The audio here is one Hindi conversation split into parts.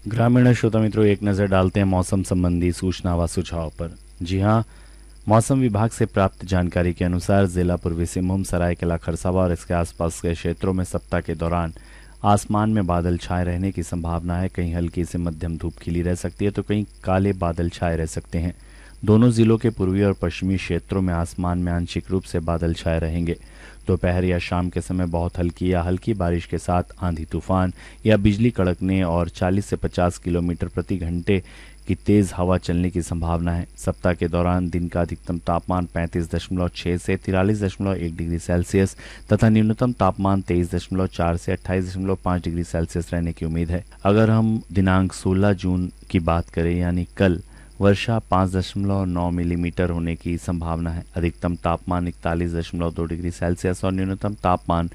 ग्रामीण श्रोता मित्रों, एक नज़र डालते हैं मौसम संबंधी सूचना व सुझाव पर। जी हाँ, मौसम विभाग से प्राप्त जानकारी के अनुसार जिला पूर्वी सिंहभूम, सरायकेला खरसावां और इसके आसपास के क्षेत्रों में सप्ताह के दौरान आसमान में बादल छाए रहने की संभावना है। कहीं हल्की से मध्यम धूप खिली रह सकती है तो कहीं काले बादल छाए रह सकते हैं। दोनों जिलों के पूर्वी और पश्चिमी क्षेत्रों में आसमान में आंशिक रूप से बादल छाए रहेंगे। दोपहर या शाम के समय बहुत हल्की या हल्की बारिश के साथ आंधी तूफान या बिजली कड़कने और 40 से 50 किलोमीटर प्रति घंटे की तेज हवा चलने की संभावना है। सप्ताह के दौरान दिन का अधिकतम तापमान 35.6 से 43.1 डिग्री सेल्सियस तथा न्यूनतम तापमान 23.4 से 28.5 डिग्री सेल्सियस रहने की उम्मीद है। अगर हम दिनांक 16 जून की बात करें यानी कल, वर्षा 5.9 मिलीमीटर होने की संभावना है। अधिकतम तापमान 41.2 डिग्री सेल्सियस और न्यूनतम तापमान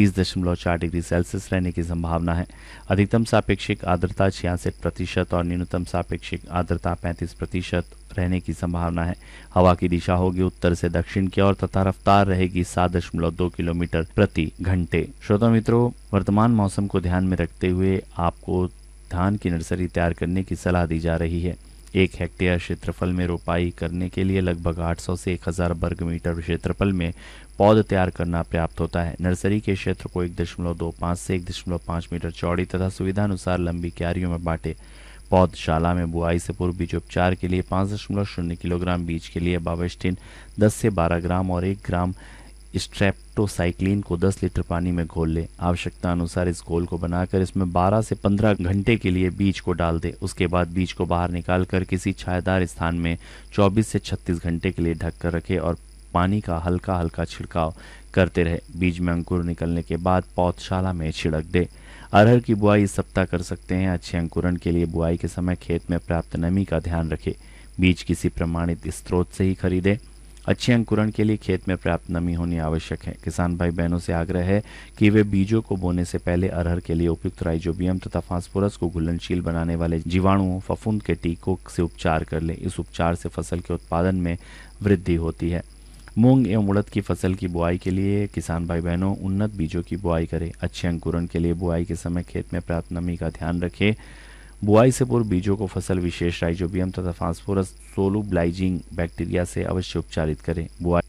30.4 डिग्री सेल्सियस रहने की संभावना है। अधिकतम सापेक्षिक आर्द्रता 66% और न्यूनतम सापेक्षिक आर्द्रता 35% रहने की संभावना है। हवा की दिशा होगी उत्तर से दक्षिण की ओर तथा रफ्तार रहेगी 7.2 किलोमीटर प्रति घंटे। श्रोता मित्रों, वर्तमान मौसम को ध्यान में रखते हुए आपको धान की नर्सरी तैयार करने की सलाह दी जा रही है। 1 हेक्टेयर क्षेत्रफल में रोपाई करने के लिए लगभग 800 से 1000 वर्ग मीटर क्षेत्रफल में पौध तैयार करना पर्याप्त होता है। नर्सरी के क्षेत्र को 1.25 से 1.5 मीटर चौड़ी तथा सुविधानुसार लंबी क्यारियों में बांटे। पौधशाला में बुआई से पूर्व बीजोपचार के लिए 5.0 किलोग्राम, बीज के लिए बावेस्टिन 10 से 12 ग्राम और 1 ग्राम स्ट्रेप्टोसाइक्लिन को 10 लीटर पानी में घोल ले। आवश्यकता अनुसार इस घोल को बनाकर इसमें 12 से 15 घंटे के लिए बीज को डाल दे। उसके बाद बीज को बाहर निकालकर किसी छायादार स्थान में 24 से 36 घंटे के लिए ढक कर रखे और पानी का हल्का हल्का छिड़काव करते रहे। बीज में अंकुर निकलने के बाद पौधशाला में छिड़क दे। अरहर की बुआई इस सप्ताह कर सकते हैं। अच्छे अंकुरण के लिए बुआई के समय खेत में पर्याप्त नमी का ध्यान रखें। बीज किसी प्रमाणित स्रोत से ही खरीदें। अच्छे अंकुरण के लिए खेत में पर्याप्त नमी होनी आवश्यक है। किसान भाई बहनों से आग्रह है कि वे बीजों को बोने से पहले अरहर के लिए उपयुक्त राइजोबियम तथा फास्फोरस को घुलनशील बनाने वाले जीवाणुओं फफूंद के टीकों से उपचार कर ले। इस उपचार से फसल के उत्पादन में वृद्धि होती है। मूंग एवं उड़द की फसल की बुआई के लिए किसान भाई बहनों उन्नत बीजों की बुआई करें। अच्छे अंकुरण के लिए बुआई के समय खेत में पर्याप्त नमी का ध्यान रखें। बुआई से पूर्व बीजों को फसल विशेष राइजोबियम तथा फास्फोरस सोलुब्लाइजिंग बैक्टीरिया से अवश्य उपचारित करें। बुआई।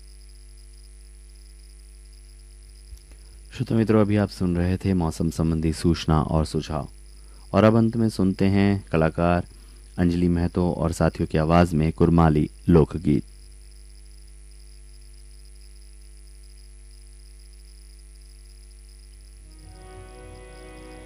श्रोता मित्रों, अभी आप सुन रहे थे मौसम संबंधी सूचना और सुझाव, और अब अंत में सुनते हैं कलाकार अंजलि महतो और साथियों की आवाज में कुरमाली लोकगीत।